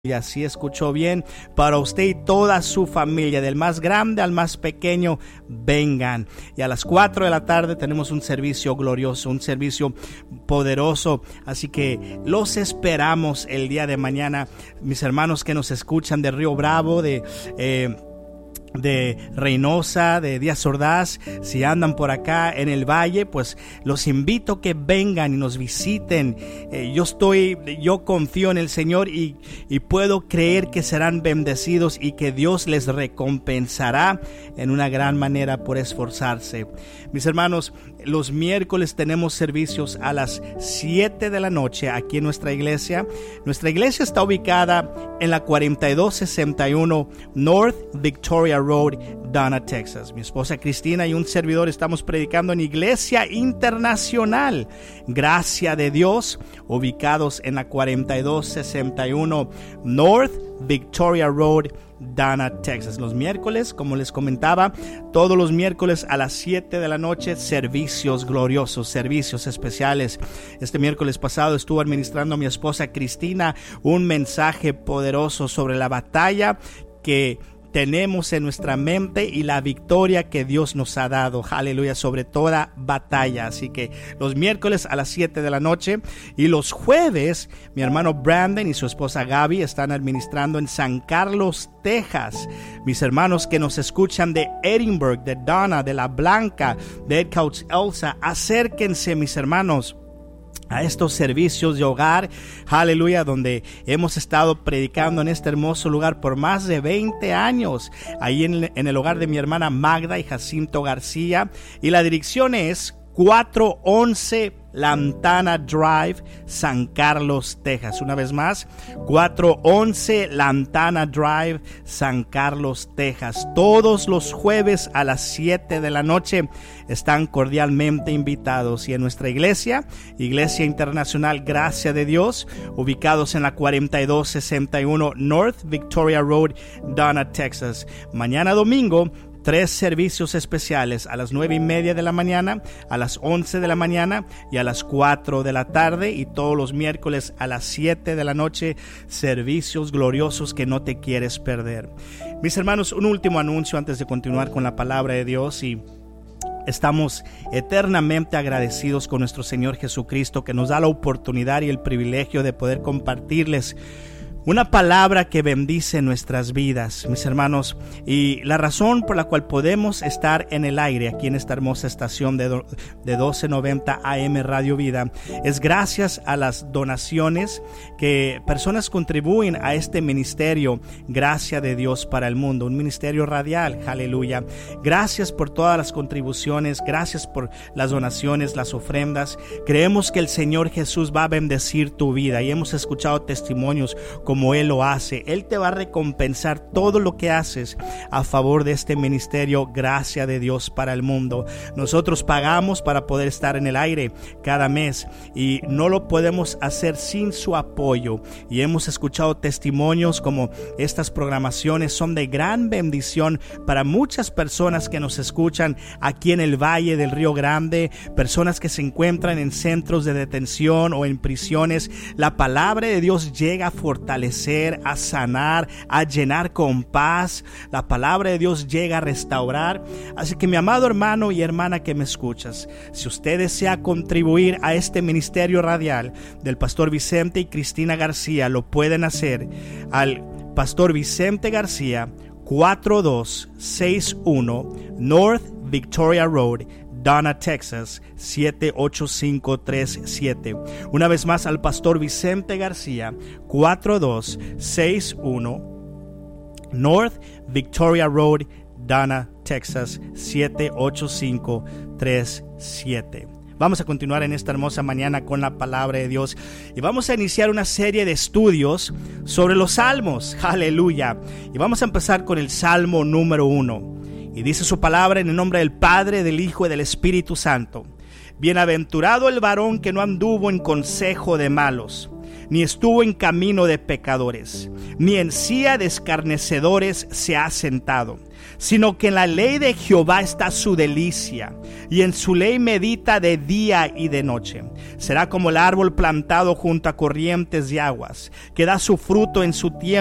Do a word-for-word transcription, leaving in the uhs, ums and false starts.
Y así escuchó bien, para usted y toda su familia, del más grande al más pequeño, vengan. Y a las cuatro de la tarde tenemos un servicio glorioso, un servicio poderoso. Así que los esperamos el día de mañana, mis hermanos que nos escuchan de Río Bravo, de... Eh, de Reynosa, de Díaz Ordaz. Si andan por acá en el valle, pues los invito a que vengan y nos visiten. eh, yo estoy, yo confío en el Señor y, y puedo creer que serán bendecidos y que Dios les recompensará en una gran manera por esforzarse. Mis hermanos, los miércoles tenemos servicios a las siete de la noche aquí en nuestra iglesia. Nuestra iglesia está ubicada en la cuarenta y dos sesenta y uno North Victoria Road, Donna, Texas. Mi esposa Cristina y un servidor estamos predicando en Iglesia Internacional Gracia de Dios, ubicados en la cuarenta y dos sesenta y uno North Victoria Road, Donna, Texas. Los miércoles, como les comentaba, todos los miércoles a las siete de la noche, servicios gloriosos, servicios especiales. Este miércoles pasado estuvo administrando a mi esposa Cristina un mensaje poderoso sobre la batalla que tenemos en nuestra mente y la victoria que Dios nos ha dado, aleluya, sobre toda batalla. Así que los miércoles a las siete de la noche, y los jueves mi hermano Brandon y su esposa Gaby están administrando en San Carlos, Texas. Mis hermanos que nos escuchan de Edinburgh, de Donna, de La Blanca, de Edcouch, Elsa, acérquense, mis hermanos, a estos servicios de hogar, aleluya, donde hemos estado predicando en este hermoso lugar por más de veinte años, ahí en, en el hogar de mi hermana Magda y Jacinto García, y la dirección es cuatrocientos once Lantana Drive, San Carlos, Texas. Una vez más, cuatrocientos once Lantana Drive, San Carlos, Texas. Todos los jueves a las siete de la noche están cordialmente invitados. Y en nuestra iglesia, Iglesia Internacional Gracia de Dios, ubicados en la cuarenta y dos sesenta y uno North Victoria Road, Donna, Texas. Mañana domingo, tres servicios especiales a las nueve y media de la mañana, a las once de la mañana y a las cuatro de la tarde, y todos los miércoles a las siete de la noche, servicios gloriosos que no te quieres perder. Mis hermanos, un último anuncio antes de continuar con la palabra de Dios. Y estamos eternamente agradecidos con nuestro Señor Jesucristo, que nos da la oportunidad y el privilegio de poder compartirles una palabra que bendice nuestras vidas, mis hermanos. Y la razón por la cual podemos estar en el aire aquí en esta hermosa estación de, do, de doce noventa A M Radio Vida es gracias a las donaciones que personas contribuyen a este ministerio, Gracia de Dios para el Mundo, un ministerio radial, aleluya. Gracias por todas las contribuciones, gracias por las donaciones, las ofrendas. Creemos que el Señor Jesús va a bendecir tu vida, y hemos escuchado testimonios como Él lo hace. Él te va a recompensar todo lo que haces a favor de este ministerio, Gracia de Dios para el Mundo. Nosotros pagamos para poder estar en el aire cada mes, y no lo podemos hacer sin su apoyo. Y hemos escuchado testimonios como estas programaciones son de gran bendición para muchas personas que nos escuchan aquí en el Valle del Río Grande, personas que se encuentran en centros de detención o en prisiones. La palabra de Dios llega a fortalecer, a sanar, a llenar con paz. La palabra de Dios llega a restaurar. Así que, mi amado hermano y hermana que me escuchas, si usted desea contribuir a este ministerio radial del pastor Vicente y Cristina García, lo pueden hacer al pastor Vicente García, cuatro dos seis uno North Victoria Road, Donna, Texas, siete ocho cinco tres siete. Una vez más, al pastor Vicente García, cuatro dos seis uno North Victoria Road, Donna, Texas, siete ocho cinco tres siete. Vamos a continuar en esta hermosa mañana con la palabra de Dios, y vamos a iniciar una serie de estudios sobre los salmos, aleluya. Y vamos a empezar con el salmo número uno. Y dice su palabra en el nombre del Padre, del Hijo y del Espíritu Santo. Bienaventurado el varón que no anduvo en consejo de malos, ni estuvo en camino de pecadores, ni en silla de escarnecedores se ha sentado, sino que en la ley de Jehová está su delicia, y en su ley medita de día y de noche. Será como el árbol plantado junto a corrientes de aguas, que da su fruto en su tiempo,